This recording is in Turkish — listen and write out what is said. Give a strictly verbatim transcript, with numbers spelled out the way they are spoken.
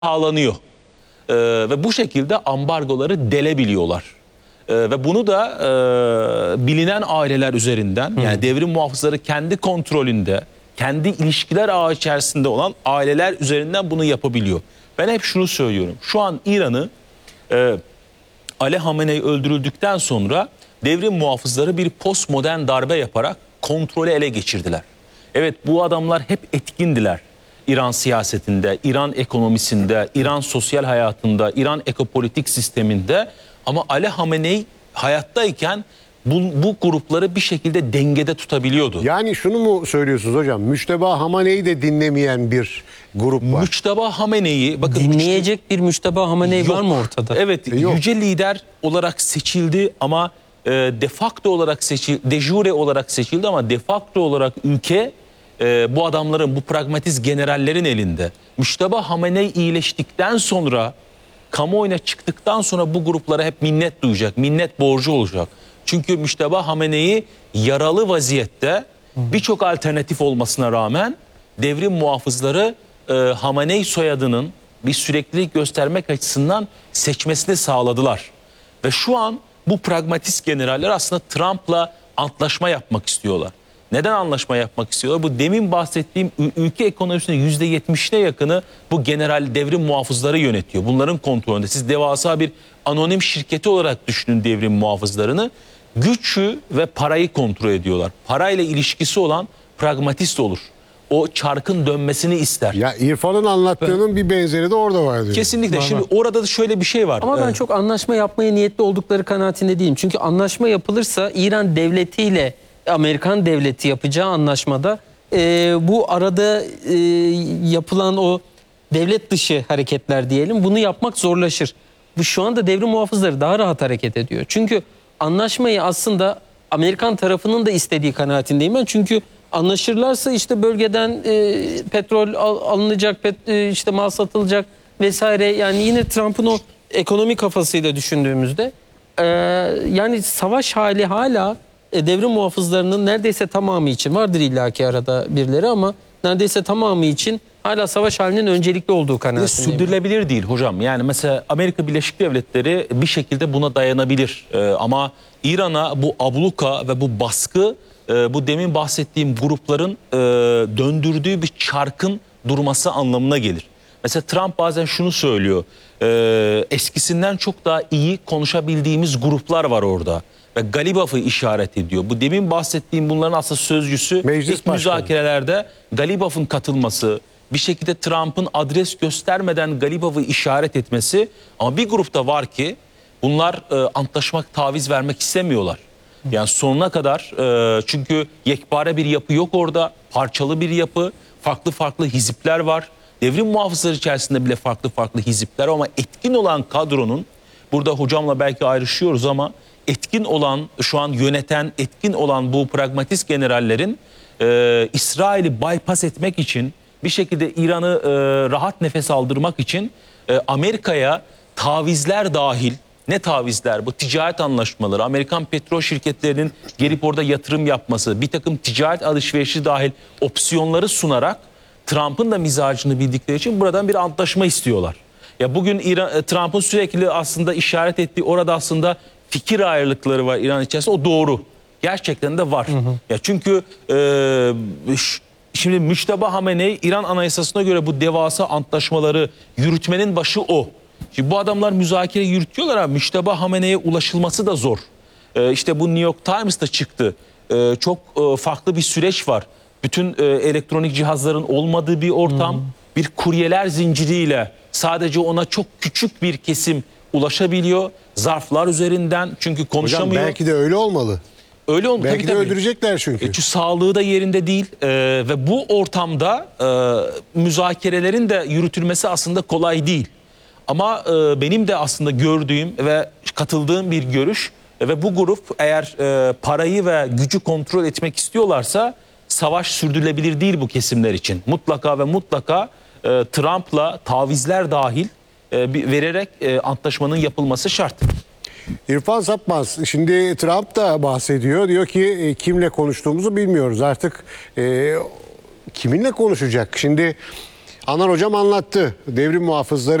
sağlanıyor. Ee, ve bu şekilde ambargoları delebiliyorlar. Ee, ve bunu da e, bilinen aileler üzerinden, yani hmm. devrim muhafızları kendi kontrolünde, kendi ilişkiler ağı içerisinde olan aileler üzerinden bunu yapabiliyor. Ben hep şunu söylüyorum. Şu an İran'ı e, Ali Hamenei öldürüldükten sonra devrim muhafızları bir postmodern darbe yaparak kontrolü ele geçirdiler. Evet, bu adamlar hep etkindiler. İran siyasetinde, İran ekonomisinde, İran sosyal hayatında, İran ekopolitik sisteminde, ama Ali Hamenei hayattayken bu, bu grupları bir şekilde dengede tutabiliyordu. Yani şunu mu söylüyorsunuz hocam? Müşteba Hamenei'yi de dinlemeyen bir grup var. Müşteba Hamenei'yi bakın, dinleyecek bir Müşteba Hamenei yok. var mı ortada? Evet, e, yüce lider olarak seçildi ama e, de facto olarak seçildi, de jure olarak seçildi ama de facto olarak ülke e, bu adamların, bu pragmatist generallerin elinde. Müşteba Hamenei iyileştikten sonra, kamuoyuna çıktıktan sonra bu gruplara hep minnet duyacak, minnet borcu olacak. Çünkü Müşteba Hamenei yaralı vaziyette, birçok alternatif olmasına rağmen devrim muhafızları e, Hamenei soyadının bir süreklilik göstermek açısından seçmesini sağladılar. Ve şu an bu pragmatist generaller aslında Trump'la antlaşma yapmak istiyorlar. Neden anlaşma yapmak istiyorlar? Bu demin bahsettiğim ülke ekonomisinin yüzde yetmişine yakını bu general devrim muhafızları yönetiyor. Bunların kontrolünde. Siz devasa bir anonim şirketi olarak düşünün devrim muhafızlarını. Gücü ve parayı kontrol ediyorlar. Parayla ilişkisi olan pragmatist olur. O çarkın dönmesini ister. Ya İrfan'ın anlattığının ben, bir benzeri de orada var diyor. Kesinlikle. Var, Şimdi var. orada da şöyle bir şey var. Ama ben evet. çok anlaşma yapmaya niyetli oldukları kanaatinde değilim. Çünkü anlaşma yapılırsa İran devletiyle Amerikan devleti yapacağı anlaşmada e, bu arada e, yapılan o devlet dışı hareketler diyelim, bunu yapmak zorlaşır. Bu şu anda devrim muhafızları daha rahat hareket ediyor. Çünkü anlaşmayı aslında Amerikan tarafının da istediği kanaatindeyim ben. Çünkü anlaşırlarsa işte bölgeden e, petrol al, alınacak, pet, e, işte mal satılacak vesaire. Yani yine Trump'ın o ekonomi kafasıyla düşündüğümüzde e, yani savaş hali hala e, devrim muhafızlarının neredeyse tamamı için, vardır illaki arada birileri ama neredeyse tamamı için hala savaş halinin öncelikli olduğu kanaatindeyim. Sürdürülebilir değil hocam. Yani mesela Amerika Birleşik Devletleri bir şekilde buna dayanabilir. Ee, ama İran'a bu abluka ve bu baskı, e, bu demin bahsettiğim grupların e, döndürdüğü bir çarkın durması anlamına gelir. Mesela Trump bazen şunu söylüyor. E, eskisinden çok daha iyi konuşabildiğimiz gruplar var orada. Ve Galibaf'ı işaret ediyor. Bu demin bahsettiğim bunların aslında sözcüsü, Meclis ilk müzakerelerde Galibaf'ın katılması, bir şekilde Trump'ın adres göstermeden Galibaf'ı işaret etmesi. Ama bir grupta var ki bunlar e, antlaşmak, taviz vermek istemiyorlar. Yani sonuna kadar, e, çünkü yekpare bir yapı yok orada, parçalı bir yapı, farklı farklı hizipler var. Devrim muhafızları içerisinde bile farklı farklı hizipler, ama etkin olan kadronun, burada hocamla belki ayrışıyoruz ama etkin olan, şu an yöneten, etkin olan bu pragmatist generallerin e, İsrail'i bypass etmek için, bir şekilde İran'ı e, rahat nefes aldırmak için e, Amerika'ya tavizler dahil, ne tavizler? Bu ticaret anlaşmaları, Amerikan petrol şirketlerinin gelip orada yatırım yapması, bir takım ticaret alışverişi dahil opsiyonları sunarak Trump'ın da mizacını bildikleri için buradan bir antlaşma istiyorlar. Ya bugün İran, Trump'ın sürekli aslında işaret ettiği, orada aslında fikir ayrılıkları var İran içerisinde, o doğru. Gerçekten de var. Hı hı. Ya çünkü e, şimdi Müşteba Hamenei İran Anayasası'na göre bu devasa antlaşmaları yürütmenin başı o. Şimdi bu adamlar müzakere yürütüyorlar ama Müşteba Hamenei'ye ulaşılması da zor. E, işte bu New York Times'ta çıktı. E, çok e, farklı bir süreç var. Bütün e, elektronik cihazların olmadığı bir ortam, hı. bir kuryeler zinciriyle sadece ona çok küçük bir kesim ulaşabiliyor. Zarflar üzerinden, çünkü konuşamıyor. Hocam belki de öyle olmalı. Öyle olmalı. Belki tabii, de tabii. öldürecekler çünkü. E, çünkü sağlığı da yerinde değil e, ve bu ortamda e, müzakerelerin de yürütülmesi aslında kolay değil. Ama e, benim de aslında gördüğüm ve katıldığım bir görüş e, ve bu grup eğer e, parayı ve gücü kontrol etmek istiyorlarsa savaş sürdürülebilir değil bu kesimler için. Mutlaka ve mutlaka e, Trump'la tavizler dahil e, bir, vererek e, antlaşmanın yapılması şart. İrfan Sapmaz, şimdi Trump da bahsediyor. Diyor ki e, kimle konuştuğumuzu bilmiyoruz. Artık e, kiminle konuşacak? Şimdi Anar hocam anlattı. Devrim muhafızları